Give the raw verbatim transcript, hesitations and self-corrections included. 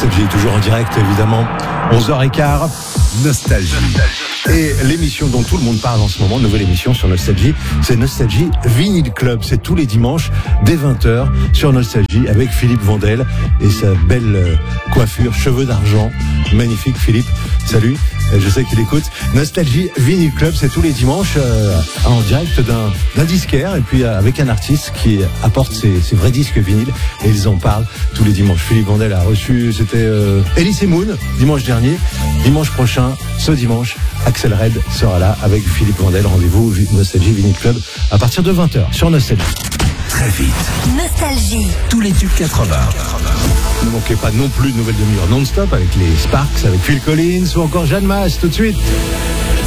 Nostalgie, toujours en direct, évidemment. onze heures quinze, Nostalgie. Et l'émission dont tout le monde parle en ce moment, nouvelle émission sur Nostalgie, c'est Nostalgie Vinyl Club. C'est tous les dimanches, dès vingt heures, sur Nostalgie, avec Philippe Vandel et sa belle coiffure, cheveux d'argent. Magnifique, Philippe. Salut. Je sais qu'il écoute. Nostalgie Vinyl Club, c'est tous les dimanches euh, en direct d'un, d'un disquaire et puis euh, avec un artiste qui apporte ses, ses vrais disques vinyles et ils en parlent tous les dimanches. Philippe Vandel a reçu, c'était euh, Elise Moon dimanche dernier. Dimanche prochain, ce dimanche, Axel Red sera là avec Philippe Vandel. Rendez-vous Nostalgie Vinyl Club à partir de vingt heures sur Nostalgie. Très vite. Nostalgie. Tous les tubes quatre-vingts. Ne manquez pas non plus de nouvelles demi-heures non-stop avec les Sparks, avec Phil Collins ou encore Jeanne Masse tout de suite.